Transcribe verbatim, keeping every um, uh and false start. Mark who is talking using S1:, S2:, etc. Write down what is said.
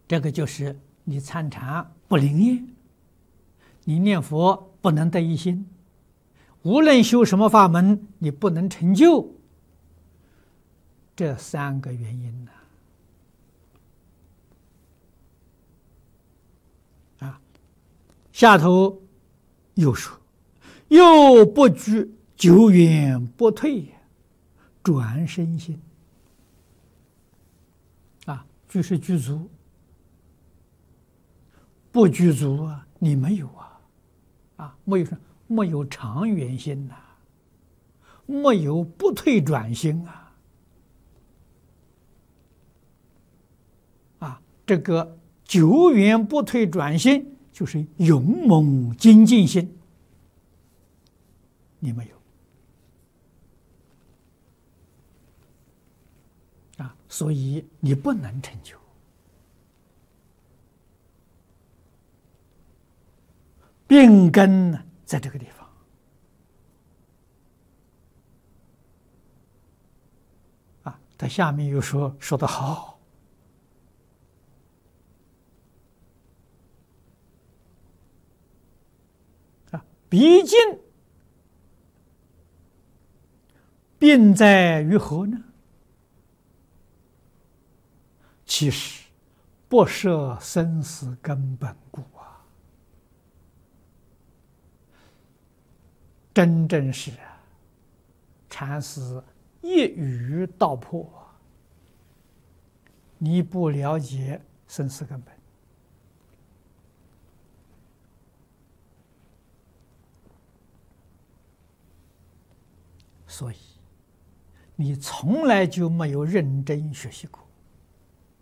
S1: 这个就是你参禅不灵验，你念佛不能得一心，无论修什么法门，你不能成就。这三个原因呢，啊，下头又说，又不居久远不退，转身心。啊，居是具足，不具足啊，你没有啊，啊，没有什没有长远心呐、啊，没有不退转心啊。啊，这个久远不退转心，就是勇猛精进心，你没有啊，所以你不能成就。病根呢，在这个地方啊。他下面又说说得好。毕竟病在于何呢？其实不涉生死根本故啊，真正是禅师一语道破，你不了解生死根本。所以，你从来就没有认真学习过。